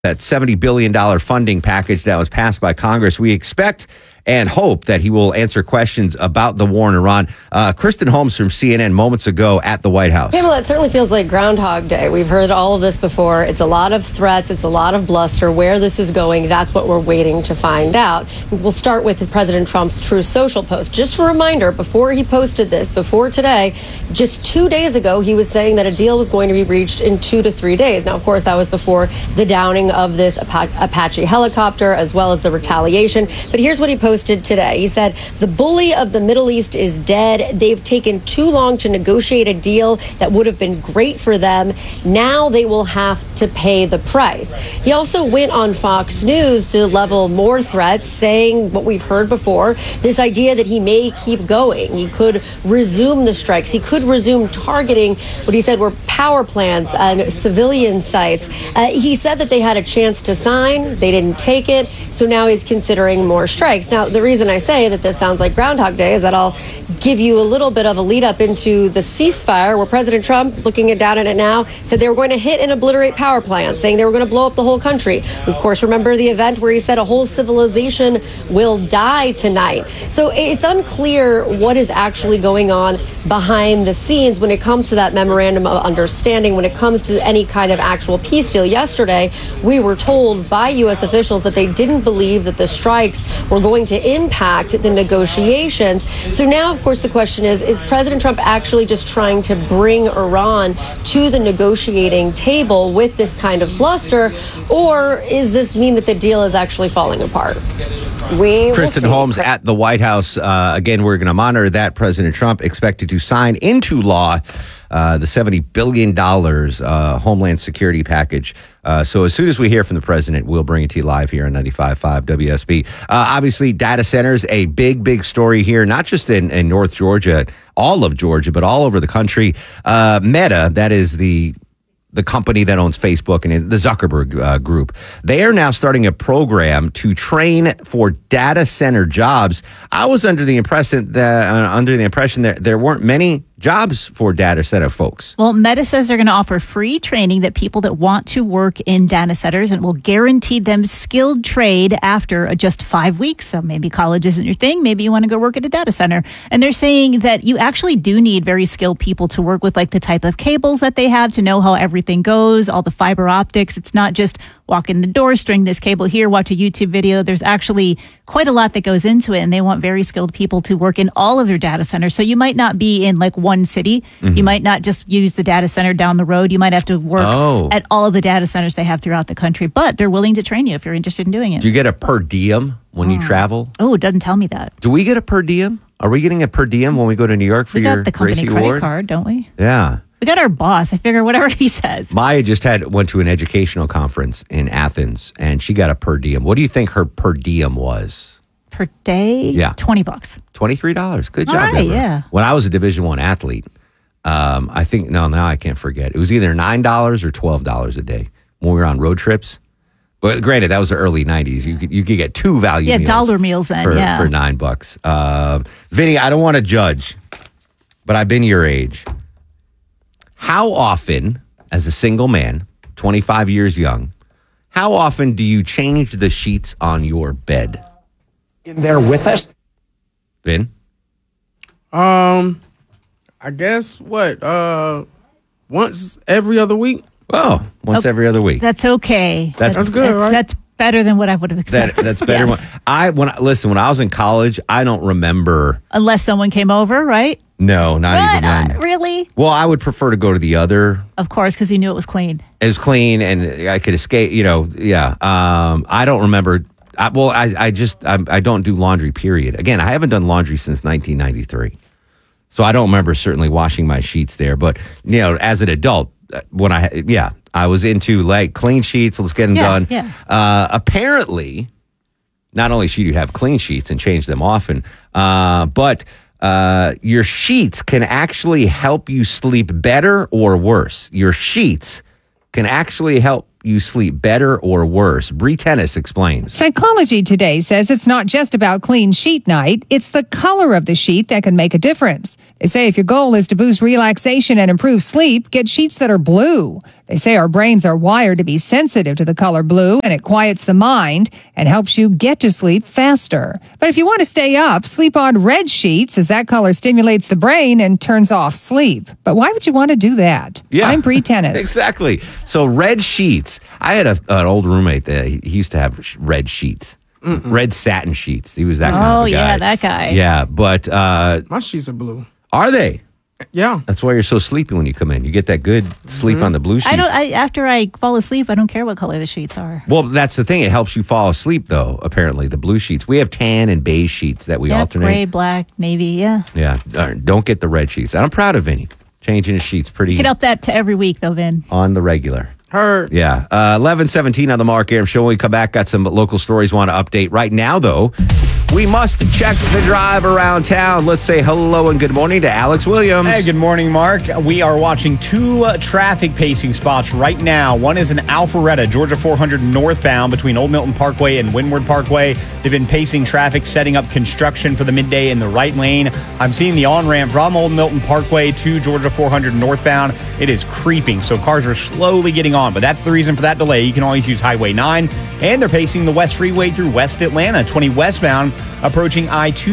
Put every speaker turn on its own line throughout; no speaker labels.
that $70 billion funding package that was passed by Congress. We expect and hope that he will answer questions about the war in Iran. Kristen Holmes from CNN moments ago at the White House.
Well, it certainly feels like Groundhog Day. We've heard all of this before. It's a lot of threats. It's a lot of bluster. Where this is going, that's what we're waiting to find out. We'll start with President Trump's Truth Social post. Just a reminder, before he posted this, before today, just 2 days ago, he was saying that a deal was going to be reached in 2 to 3 days. Now, of course, that was before the downing of this Apache helicopter, as well as the retaliation. But here's what he posted today. He said, the bully of the Middle East is dead. They've taken too long to negotiate a deal that would have been great for them. Now they will have to pay the price. He also went on Fox News to level more threats, saying what we've heard before, this idea that he may keep going. He could resume the strikes. He could resume targeting what he said were power plants and civilian sites. He said that they had a chance to sign. They didn't take it. So now he's considering more strikes. Now, the reason I say that this sounds like Groundhog Day is that I'll give you a little bit of a lead up into the ceasefire, where President Trump, looking down at it now, said they were going to hit and obliterate power plants, saying they were going to blow up the whole country. Of course, remember the event where he said a whole civilization will die tonight. So it's unclear what is actually going on behind the scenes when it comes to that memorandum of understanding, when it comes to any kind of actual peace deal. Yesterday, we were told by U.S. officials that they didn't believe that the strikes were going to impact the negotiations. So now, of course, the question is President Trump actually just trying to bring Iran to the negotiating table with this kind of bluster, or is this mean that the deal is actually falling apart?
Kristen Holmes at the White House. Again, we're going to monitor that. President Trump expected to sign into law the $70 billion Homeland Security package. So as soon as we hear from the president, we'll bring it to you live here on 95.5 WSB. Obviously, data centers, a big story here, not just in North Georgia, all of Georgia, but all over the country. Meta, that is the company that owns Facebook and the Zuckerberg group, they are now starting a program to train for data center jobs. I was under the impression that there weren't many jobs for data center folks.
Well, Meta says they're going to offer free training that people that want to work in data centers, and will guarantee them skilled trade after just 5 weeks. So maybe college isn't your thing. Maybe you want to go work at a data center. And they're saying that you actually do need very skilled people to work with, like the type of cables that they have, to know how everything goes, all the fiber optics. It's not just walk in the door, string this cable here, watch a YouTube video. There's actually quite a lot that goes into it, and they want very skilled people to work in all of their data centers. So you might not be in like one city. Mm-hmm. You might not just use the data center down the road. You might have to work at all of the data centers they have throughout the country, but they're willing to train you if you're interested in doing it.
Do you get a per diem when you travel?
Oh, it doesn't tell me that.
Do we get a per diem? Are we getting a per diem when we go to New York for your
got the company
Gracie
credit
Award?
card, don't we?
Yeah.
We got our boss. I figure whatever he says.
Maya just went to an educational conference in Athens, and she got a per diem. What do you think her per diem was?
Per day?
Yeah.
$20.
$23. Good job,
All right,
Deborah.
yeah.
When I was a Division I athlete, I think, now I can't forget. It was either $9 or $12 a day when we were on road trips. But granted, that was the early 90s. You could get two value meals.
dollar meals then,
for
yeah.
For $9. Vinny, I don't want to judge, but I've been your age. How often, as a single man, 25 years young, how often do you change the sheets on your bed?
In there with us?
Vin?
I guess once every other week.
Oh, once every other week.
That's okay.
That's
good, right?
That's better than what I would have expected.
That's better.
Yes.
When I was in college, I don't remember.
Unless someone came over, right?
No, not even then.
Really?
Well, I would prefer to go to the other.
Of course, because you knew it was clean.
It was clean, and I could escape. Yeah. I don't remember. I don't do laundry. Period. Again, I haven't done laundry since 1993, so I don't remember certainly washing my sheets there. But as an adult, I was into like clean sheets. Let's get them done.
Yeah.
Apparently, not only should you have clean sheets and change them often, but your sheets can actually help you sleep better or worse. Your sheets can actually help you sleep better or worse. Bree Tennis explains.
Psychology Today says it's not just about clean sheet night. It's the color of the sheet that can make a difference. They say if your goal is to boost relaxation and improve sleep, get sheets that are blue. They say our brains are wired to be sensitive to the color blue, and it quiets the mind and helps you get to sleep faster. But if you want to stay up, sleep on red sheets, as that color stimulates the brain and turns off sleep. But why would you want to do that?
Yeah.
I'm Bree Tennis.
Exactly. So red sheets. I had an old roommate that he used to have red sheets. Red satin sheets. He was that kind of a guy.
Yeah, that guy.
Yeah, but
My sheets are blue.
are they?
Yeah.
That's why you're so sleepy when you come in. You get that good sleep on the blue sheets.
After I fall asleep, I don't care what color the sheets are.
Well, that's the thing. It helps you fall asleep, though, apparently, the blue sheets. We have tan and beige sheets that we alternate.
Gray, black, navy, yeah.
Yeah. Don't get the red sheets. And I'm proud of Vinny. Changing his sheets pretty
Hit up that to every week, though, Vin.
on the regular.
Heard.
Yeah. 11:17 on the Mark Aram Show. When we come back, got some local stories want to update. Right now, though, we must check the drive around town. Let's say hello and good morning to Alex Williams.
Hey, good morning, Mark. We are watching two traffic pacing spots right now. One is in Alpharetta, Georgia 400 northbound between Old Milton Parkway and Windward Parkway. They've been pacing traffic, setting up construction for the midday in the right lane. I'm seeing the on-ramp from Old Milton Parkway to Georgia 400 northbound. It is creeping, so cars are slowly getting on, but that's the reason for that delay. You can always use Highway 9, and they're pacing the West Freeway through West Atlanta, 20 westbound, approaching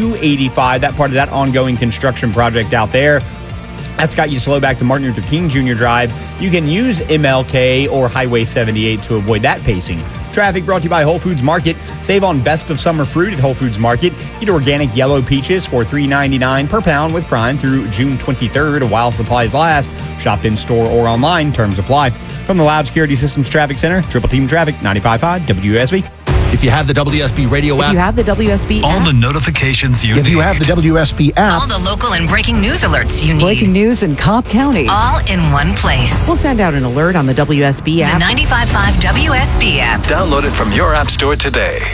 I-285, that part of that ongoing construction project out there. That's got you slow back to Martin Luther King Jr. Drive. You can use MLK or Highway 78 to avoid that pacing. Traffic brought to you by Whole Foods Market. Save on best of summer fruit at Whole Foods Market. Get organic yellow peaches for $3.99 per pound with Prime through June 23rd while supplies last. Shop in store or online. Terms apply. From the Loud Security Systems Traffic Center, Triple Team Traffic, 95.5 WSB.
If you have the WSB radio app,
you have the WSB
all
app,
the notifications you need.
If you have the WSB app,
all the local and breaking news alerts you need.
breaking news in Cobb County,
all in one place.
We'll send out an alert on the WSB app.
The 95.5 WSB app.
Download it from your app store today.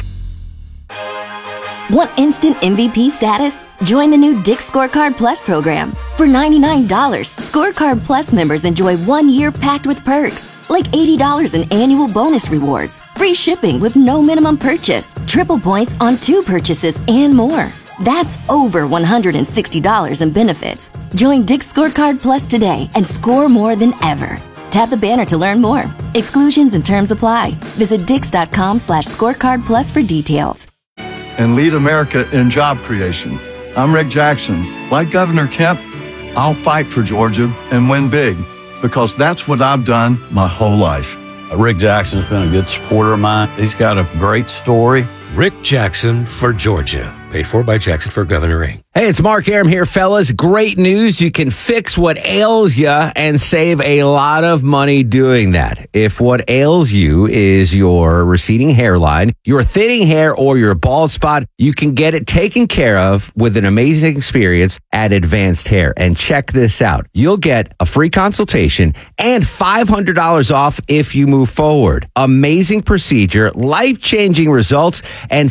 Want instant MVP status? Join the new Dick's Scorecard Plus program. For $99, Scorecard Plus members enjoy 1 year packed with perks, like $80 in annual bonus rewards, free shipping with no minimum purchase, triple points on 2 purchases, and more. That's over $160 in benefits. Join Dick's Scorecard Plus today and score more than ever. Tap the banner to learn more. Exclusions and terms apply. Visit dix.com/scorecard plus for details.
And lead America in job creation. I'm Rick Jackson. Like Governor Kemp, I'll fight for Georgia and win big, because that's what I've done my whole life.
Rick Jackson's been a good supporter of mine. He's got a great story.
Rick Jackson for Georgia. Paid for by Jackson for Governor Inc.
Hey, it's Mark Aram here, fellas. Great news. You can fix what ails you and save a lot of money doing that. If what ails you is your receding hairline, your thinning hair, or your bald spot, you can get it taken care of with an amazing experience at Advanced Hair. And check this out. You'll get a free consultation and $500 off if you move forward. Amazing procedure, life-changing results, and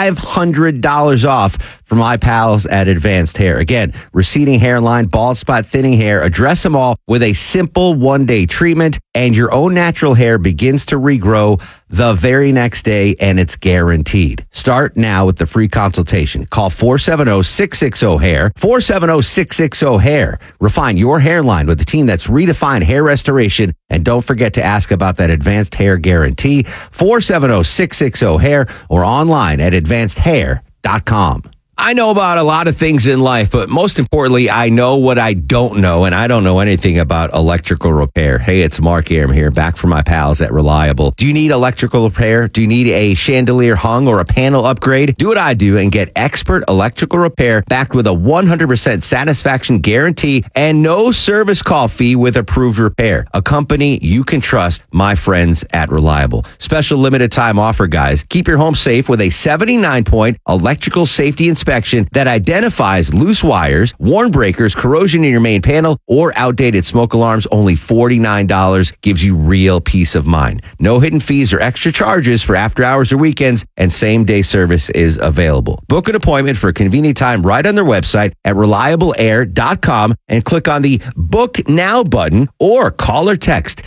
$500 off from my pals at Advanced Hair. Again, receding hairline, bald spot, thinning hair, address them all with a simple one-day treatment, and your own natural hair begins to regrow the very next day, and it's guaranteed. Start now with the free consultation. Call 470-660-HAIR, 470-660-HAIR. Refine your hairline with a team that's redefined hair restoration, and don't forget to ask about that Advanced Hair Guarantee, 470-660-HAIR, or online at advancedhair.com. I know about a lot of things in life, but most importantly, I know what I don't know, and I don't know anything about electrical repair. Hey, it's Mark Aram here, back from my pals at Reliable. Do you need electrical repair? Do you need a chandelier hung or a panel upgrade? Do what I do and get expert electrical repair backed with a 100% satisfaction guarantee and no service call fee with approved repair. A company you can trust, my friends at Reliable. Special limited time offer, guys. Keep your home safe with a 79-point electrical safety inspection that identifies loose wires, worn breakers, corrosion in your main panel, or outdated smoke alarms. Only $49 gives you real peace of mind. No hidden fees or extra charges for after hours or weekends, and same-day service is available. Book an appointment for a convenient time right on their website at reliableair.com and click on the Book Now button, or call or text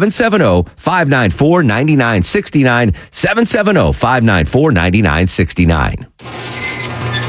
770-594-9969, 770-594-9969.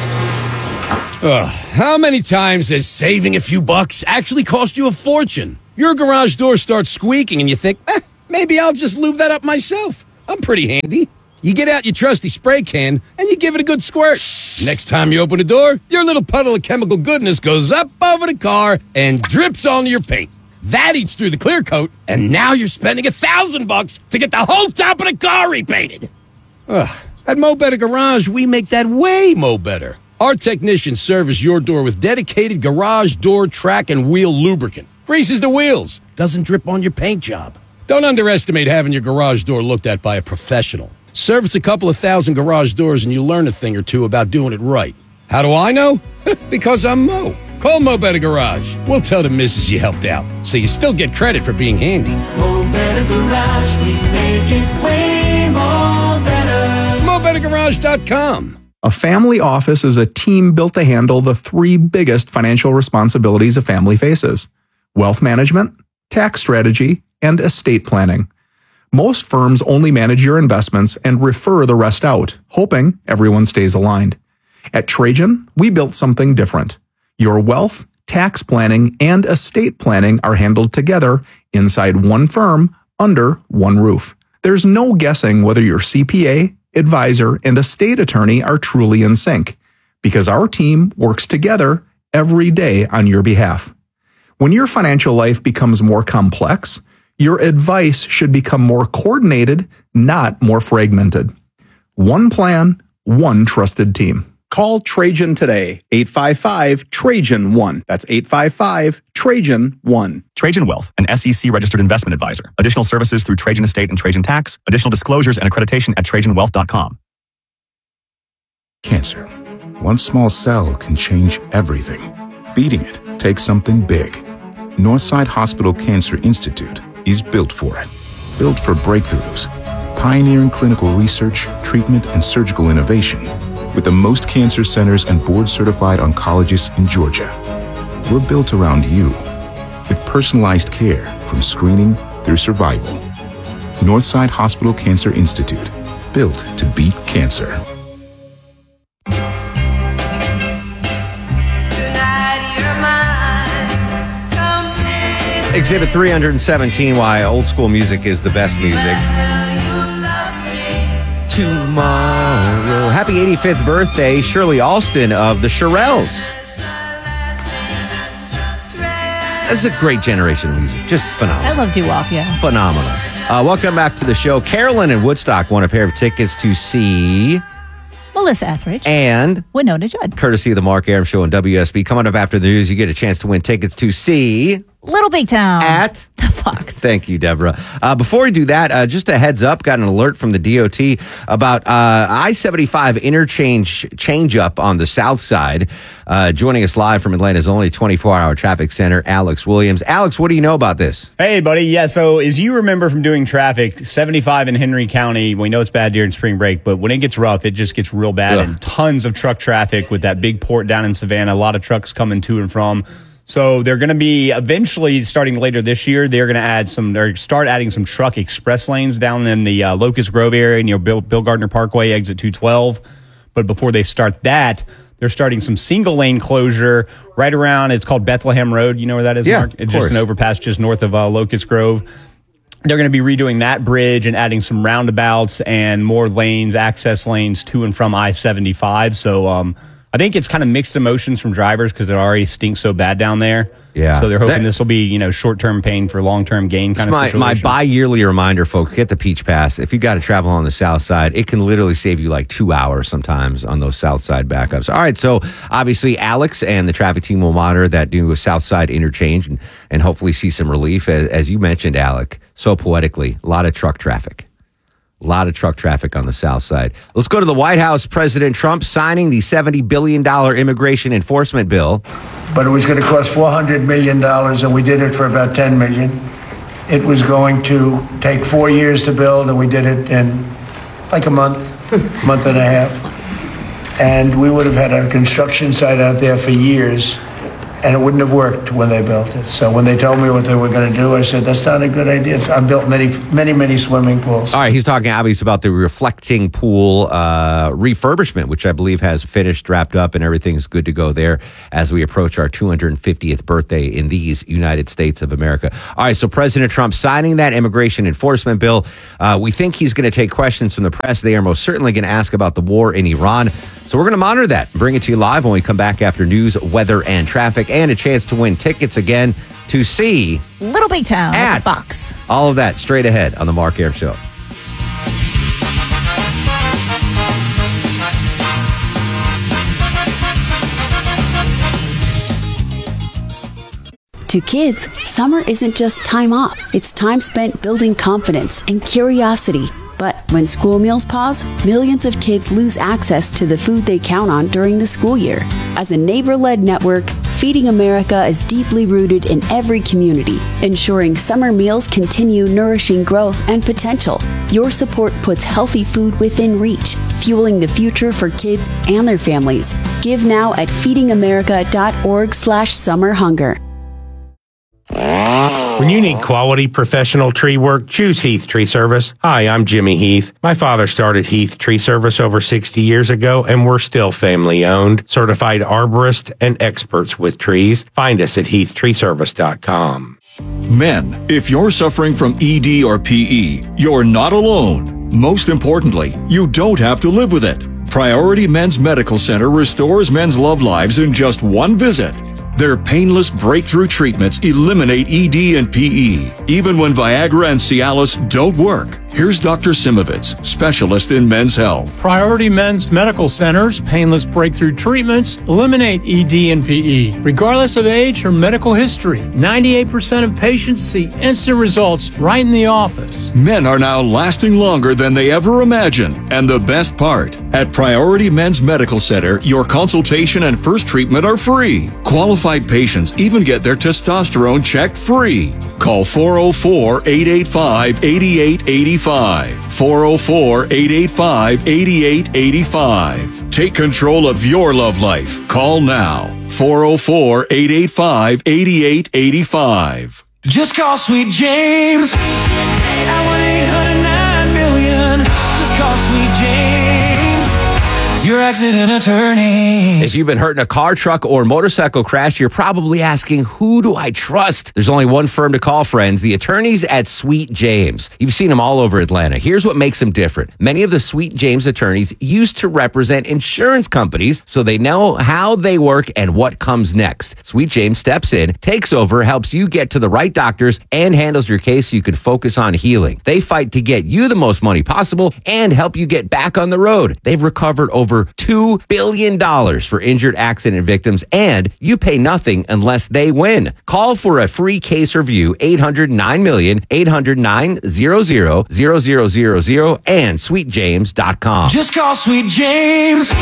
How many times has saving a few bucks actually cost you a fortune?
Your garage door starts squeaking and you think, maybe I'll just lube that up myself. I'm pretty handy. You get out your trusty spray can and you give it a good squirt. Next time you open the door, your little puddle of chemical goodness goes up over the car and drips onto your paint. That eats through the clear coat, and now you're spending $1,000 to get the whole top of the car repainted. At Mo Better Garage, we make that way mo better. Our technicians service your door with dedicated garage door track and wheel lubricant. Greases the wheels, doesn't drip on your paint job. Don't underestimate having your garage door looked at by a professional. Service a couple of thousand garage doors and you learn a thing or two about doing it right. How do I know? Because I'm Mo. Call Mo Better Garage. We'll tell the missus you helped out, so you still get credit for being handy.
Mo Better Garage, we make it way more better.
MoBetterGarage.com.
A family office is a team built to handle the three biggest financial responsibilities a family faces: wealth management, tax strategy, and estate planning. Most firms only manage your investments and refer the rest out, hoping everyone stays aligned. At Trajan, we built something different. Your wealth, tax planning, and estate planning are handled together inside one firm under one roof. There's no guessing whether your CPA, advisor, and estate attorney are truly in sync, because our team works together every day on your behalf. When your financial life becomes more complex, your advice should become more coordinated, not more fragmented. One plan, one trusted team. Call Trajan today, 855-TRAJAN-1. That's 855-TRAJAN-1.
Trajan Wealth, an SEC-registered investment advisor. Additional services through Trajan Estate and Trajan Tax. Additional disclosures and accreditation at TrajanWealth.com.
Cancer. One small cell can change everything. Beating it takes something big. Northside Hospital Cancer Institute is built for it. Built for breakthroughs. Pioneering clinical research, treatment, and surgical innovation. With the most cancer centers and board-certified oncologists in Georgia. We're built around you, with personalized care from screening through survival. Northside Hospital Cancer Institute, built to beat cancer.
Exhibit 317, why old school music is the best music. Tomorrow. Happy 85th birthday, Shirley Alston of the Shirelles. That's a great generation of music. Just phenomenal.
I love doo-wop, yeah.
Phenomenal. Welcome back to the show. Carolyn in Woodstock won a pair of tickets to see
Melissa Etheridge
and
Winona Judd.
Courtesy of the Mark Aram Show on WSB. Coming up after the news, you get a chance to win tickets to see
Little Big Town
at
the Fox.
Thank you, Deborah. Before we do that, just a heads up, got an alert from the DOT about I-75 interchange change-up on the south side. Joining us live from Atlanta's only 24-hour traffic center, Alex Williams. Alex, what do you know about this?
Hey, buddy. Yeah, so as you remember from doing traffic, 75 in Henry County, we know it's bad during spring break, but when it gets rough, it just gets real bad. And tons of truck traffic with that big port down in Savannah, a lot of trucks coming to and from. So they're going to be eventually starting later this year. They're going to start adding some truck express lanes down in the Locust Grove area near Bill Gardner Parkway, exit 212. But before they start that, they're starting some single lane closure right around. It's called Bethlehem Road. You know where that is, Mark? It's just an overpass just north of Locust Grove. They're going to be redoing that bridge and adding some roundabouts and more lanes, access lanes to and from I-75. So, I think it's kind of mixed emotions from drivers because it already stinks so bad down there.
Yeah.
So they're hoping this will be, short-term pain for long-term gain kind of situation.
My bi-yearly reminder, folks, get the Peach Pass. If you got to travel on the south side, it can literally save you like 2 hours sometimes on those south side backups. All right, so obviously Alex and the traffic team will monitor that new south side interchange and hopefully see some relief. As you mentioned, Alec, so poetically, a lot of truck traffic. A lot of truck traffic on the south side. Let's go to the White House. President Trump signing the $70 billion immigration enforcement bill.
But it was going to cost $400 million, and we did it for about $10 million. It was going to take 4 years to build, and we did it in like a month and a half. And we would have had a construction site out there for years. And it wouldn't have worked when they built it. So when they told me what they were going to do, I said, that's not a good idea. So I built many swimming pools.
All right, he's talking obviously about the reflecting pool refurbishment, which I believe has finished, wrapped up, and everything's good to go there as we approach our 250th birthday in these United States of America. All right, so President Trump signing that immigration enforcement bill. We think he's going to take questions from the press. They are most certainly going to ask about the war in Iran. So we're going to monitor that and bring it to you live when we come back after news, weather, and traffic, and a chance to win tickets again to see
Little Big Town
at
at the Box.
All of that straight ahead on the Mark Arum Show.
To kids, summer isn't just time off. It's time spent building confidence and curiosity. But when school meals pause, millions of kids lose access to the food they count on during the school year. As a neighbor-led network, Feeding America is deeply rooted in every community, ensuring summer meals continue nourishing growth and potential. Your support puts healthy food within reach, fueling the future for kids and their families. Give now at feedingamerica.org/summerhunger.
When you need quality professional tree work, choose Heath Tree Service. Hi, I'm Jimmy Heath. My father started Heath Tree Service over 60 years ago, and we're still family owned, certified arborists and experts with trees. Find us at heathtreeservice.com.
Men, if you're suffering from ED or PE, you're not alone. Most importantly, you don't have to live with it. Priority Men's Medical Center restores men's love lives in just one visit. Their painless breakthrough treatments eliminate ED and PE, even when Viagra and Cialis don't work. Here's Dr. Simovitz, specialist in men's health.
Priority Men's Medical Center's painless breakthrough treatments eliminate ED and PE, regardless of age or medical history. 98% of patients see instant results right in the office.
Men are now lasting longer than they ever imagined. And the best part, at Priority Men's Medical Center, your consultation and first treatment are free. Qualified patients even get their testosterone checked free. Call 404-885-8885. 404-885-8885. Take control of your love life. Call now. 404-885-8885.
Just call Sweet James at 1-800-9-million. Just call Sweet James, your accident attorney.
If you've been hurt in a car, truck, or motorcycle crash, you're probably asking, who do I trust? There's only one firm to call, friends, the attorneys at Sweet James. You've seen them all over Atlanta. Here's what makes them different. Many of the Sweet James attorneys used to represent insurance companies, so they know how they work and what comes next. Sweet James steps in, takes over, helps you get to the right doctors, and handles your case so you can focus on healing. They fight to get you the most money possible and help you get back on the road. They've recovered over $2 billion for injured accident victims, and you pay nothing unless they win. Call for a free case review, 800-9-million, 800-900-0000, and sweetjames.com.
Just call Sweet James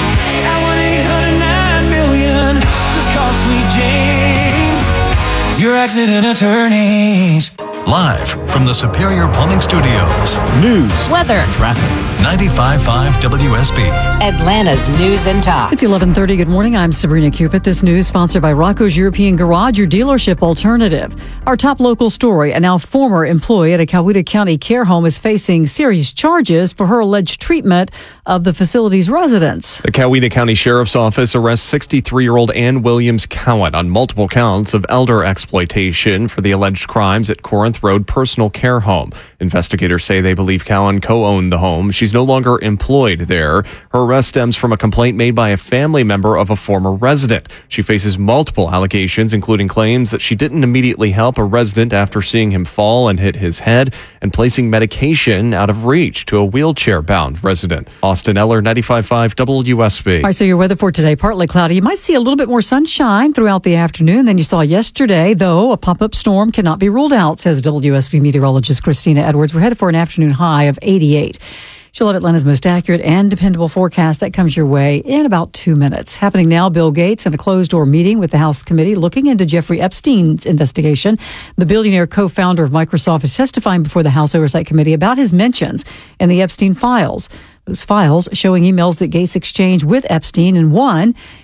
at 1-800-9-million. Just call Sweet James, your accident attorneys.
Live from the Superior Plumbing Studios.
News,
weather,
traffic. 95.5 WSB.
Atlanta's News and Talk.
It's 11:30. Good morning. I'm Sabrina Cupid. This news sponsored by Rocco's European Garage, your dealership alternative. Our top local story, a now former employee at a Coweta County care home is facing serious charges for her alleged treatment of the facility's residents.
The Coweta County Sheriff's Office arrests 63-year-old Ann Williams Cowan on multiple counts of elder exploitation for the alleged crimes at Corinth Road Personal Care Home. Investigators say they believe Cowan co-owned the home. She's no longer employed there. Her arrest stems from a complaint made by a family member of a former resident. She faces multiple allegations, including claims that she didn't immediately help a resident after seeing him fall and hit his head, and placing medication out of reach to a wheelchair-bound resident. Austin Eller, 95.5 WSB.
All right, so your weather for today, partly cloudy. You might see a little bit more sunshine throughout the afternoon than you saw yesterday, though a pop-up storm cannot be ruled out, says WSB meteorologist Christina Edwards. We're headed for an afternoon high of 88. She'll have Atlanta's most accurate and dependable forecast that comes your way in about 2 minutes. Happening now, Bill Gates in a closed-door meeting with the House committee looking into Jeffrey Epstein's investigation. The billionaire co-founder of Microsoft is testifying before the House Oversight Committee about his mentions in the Epstein files. Those files showing emails that Gates exchanged with Epstein, and one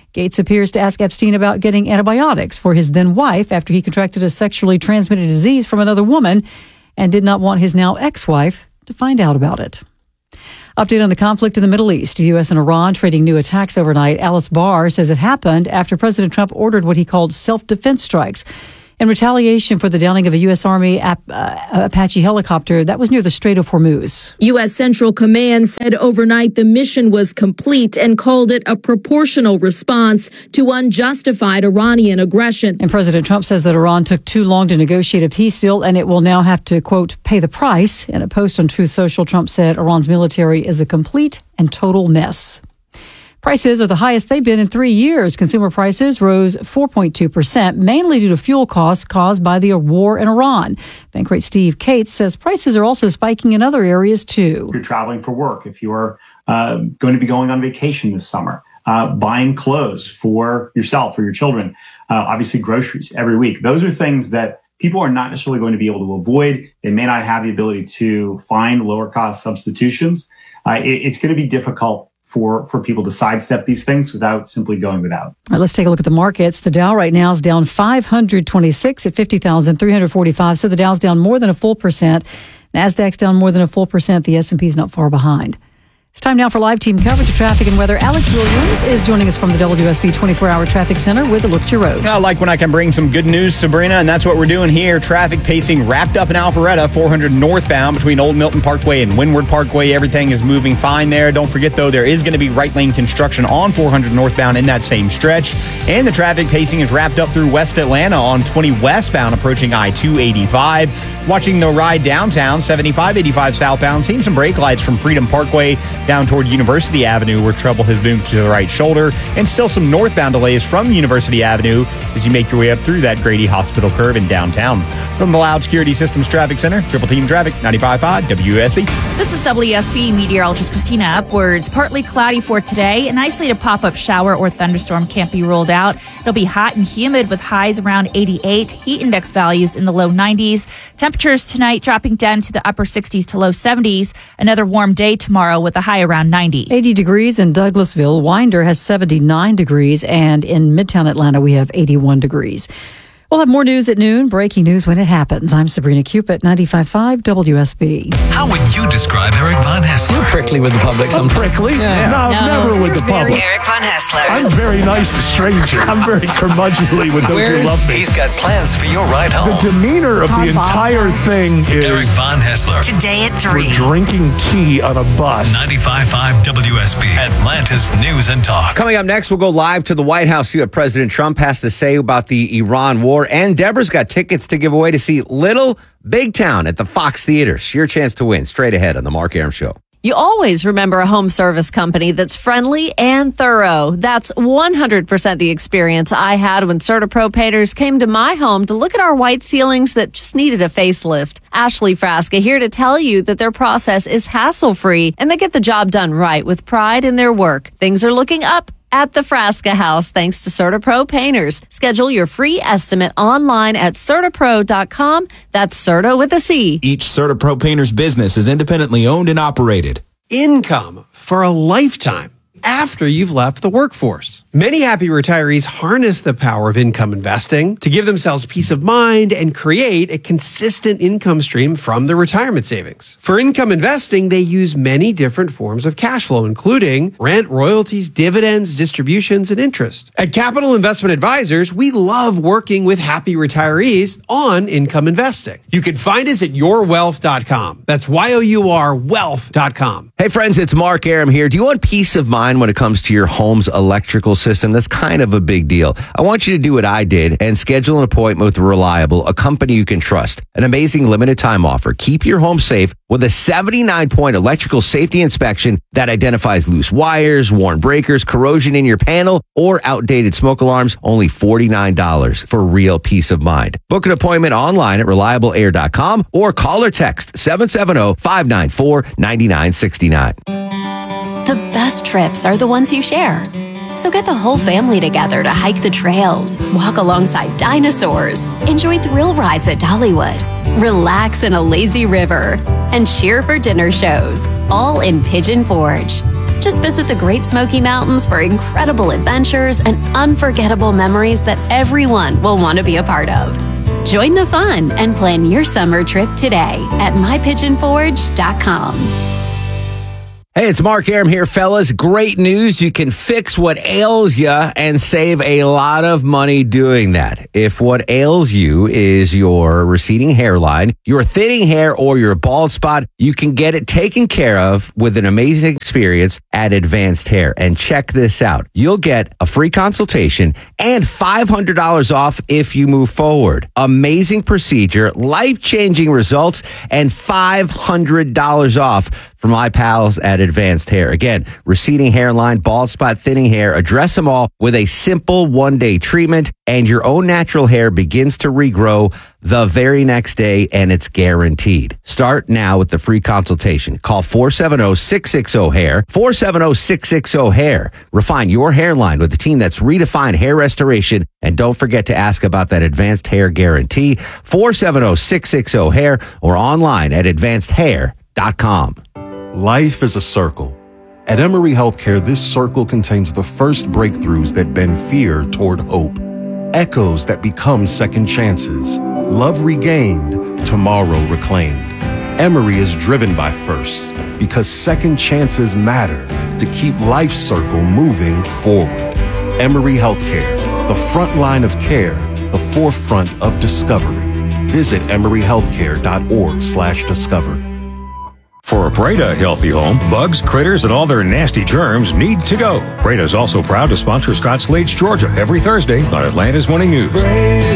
Gates appears to ask Epstein about getting antibiotics for his then wife after he contracted a sexually transmitted disease from another woman and did not want his now ex-wife to find out about it. Update on the conflict in the Middle East. The U.S. and Iran trading new attacks overnight. Alice Barr says it happened after President Trump ordered what he called self-defense strikes in retaliation for the downing of a U.S. Army Apache helicopter that was near the Strait of Hormuz.
U.S. Central Command said overnight the mission was complete and called it a proportional response to unjustified Iranian aggression.
And President Trump says that Iran took too long to negotiate a peace deal and it will now have to, quote, pay the price. In a post on Truth Social, Trump said Iran's military is a complete and total mess. Prices are the highest they've been in 3 years. Consumer prices rose 4.2%, mainly due to fuel costs caused by the war in Iran. Bankrate Steve Cates says prices are also spiking in other areas, too.
If you're traveling for work, if you're going to be going on vacation this summer, buying clothes for yourself or your children, obviously groceries every week. Those are things that people are not necessarily going to be able to avoid. They may not have the ability to find lower cost substitutions. It's going to be difficult for people to sidestep these things without simply going without.
All right, let's take a look at the markets. The Dow right now is down 526 at 50,345. So the Dow's down more than a full percent. NASDAQ's down more than a full percent. The S&P's not far behind. It's time now for live team coverage of traffic and weather. Alex Williams is joining us from the WSB 24-hour traffic center with a look at your roads.
I like when I can bring some good news, Sabrina, and that's what we're doing here. Traffic pacing wrapped up in Alpharetta, 400 northbound between Old Milton Parkway and Windward Parkway. Everything is moving fine there. Don't forget, though, there is going to be right lane construction on 400 northbound in that same stretch. And the traffic pacing is wrapped up through West Atlanta on 20 westbound approaching I-285. Watching the ride downtown, 75-85 southbound, seeing some brake lights from Freedom Parkway down toward University Avenue where trouble has moved to the right shoulder, and still some northbound delays from University Avenue as you make your way up through that Grady Hospital curve in downtown. From the Loud Security Systems Traffic Center, Triple Team Traffic, 95.5 WSB.
This is WSB meteorologist Christina Upwards. Partly cloudy for today. An isolated pop-up shower or thunderstorm can't be ruled out. It'll be hot and humid with highs around 88, heat index values in the low 90s. Temperatures tonight dropping down to the upper 60s to low 70s. Another warm day tomorrow with a high around 90.
80 degrees in Douglasville. Winder has 79 degrees, and in Midtown Atlanta, we have 81 degrees. We'll have more news at noon. Breaking news when it happens. I'm Sabrina Cupid, 95.5 WSB.
How would you describe Eric Von Hessler?
You're prickly with the public sometimes.
Prickly?
Yeah.
No, never with the public.
Eric Von Hessler.
I'm very nice to strangers. I'm very curmudgeonly with those who love me.
He's got plans for your ride home.
The demeanor of the entire thing is...
Eric Von Hessler.
Today at 3.
We're drinking tea on a bus.
95.5 WSB. Atlanta's News and Talk.
Coming up next, we'll go live to the White House, see what President Trump has to say about the Iran war. And Deborah's got tickets to give away to see Little Big Town at the Fox Theaters. Your chance to win straight ahead on The Mark Arum Show.
You always remember a home service company that's friendly and thorough. That's 100% the experience I had when CertaPro Painters came to my home to look at our white ceilings that just needed a facelift. Ashley Frasca here to tell you that their process is hassle-free and they get the job done right with pride in their work. Things are looking up at the Frasca House thanks to CertaPro Painters. Schedule your free estimate online at CertaPro.com. That's Certa with a C.
Each CertaPro Painters business is independently owned and operated.
Income for a lifetime after you've left the workforce. Many happy retirees harness the power of income investing to give themselves peace of mind and create a consistent income stream from their retirement savings. For income investing, they use many different forms of cash flow, including rent, royalties, dividends, distributions, and interest. At Capital Investment Advisors, we love working with happy retirees on income investing. You can find us at yourwealth.com. That's YOUR wealth.com.
Hey friends, it's Mark Arum here. Do you want peace of mind when it comes to your home's electrical system? That's kind of a big deal. I want you to do what I did and schedule an appointment with Reliable, a company you can trust. An amazing limited time offer. Keep your home safe with a 79-point electrical safety inspection that identifies loose wires, worn breakers, corrosion in your panel, or outdated smoke alarms. Only $49 for real peace of mind. Book an appointment online at reliableair.com or call or text 770-594-9969.
The best trips are the ones you share. So get the whole family together to hike the trails, walk alongside dinosaurs, enjoy thrill rides at Dollywood, relax in a lazy river, and cheer for dinner shows, all in Pigeon Forge. Just visit the Great Smoky Mountains for incredible adventures and unforgettable memories that everyone will want to be a part of. Join the fun and plan your summer trip today at mypigeonforge.com.
Hey, it's Mark Arum here, fellas. Great news. You can fix what ails you and save a lot of money doing that. If what ails you is your receding hairline, your thinning hair, or your bald spot, you can get it taken care of with an amazing experience at Advanced Hair. And check this out. You'll get a free consultation and $500 off if you move forward. Amazing procedure, life-changing results, and $500 off for my pals at Advanced Hair. Again, receding hairline, bald spot, thinning hair, address them all with a simple one-day treatment, and your own natural hair begins to regrow the very next day, and it's guaranteed. Start now with the free consultation. Call 470-660-HAIR, 470-660-HAIR. Refine your hairline with a team that's redefined hair restoration, and don't forget to ask about that Advanced Hair Guarantee, 470-660-HAIR, or online at advancedhair.com.
Life is a circle. At Emory Healthcare, this circle contains the first breakthroughs that bend fear toward hope, echoes that become second chances, love regained, tomorrow reclaimed. Emory is driven by firsts because second chances matter to keep life's circle moving forward. Emory Healthcare, the front line of care, the forefront of discovery. Visit emoryhealthcare.org/discover.
For a Breda healthy home, bugs, critters, and all their nasty germs need to go. Breda is also proud to sponsor Scott Slade's Georgia every Thursday on Atlanta's Morning News.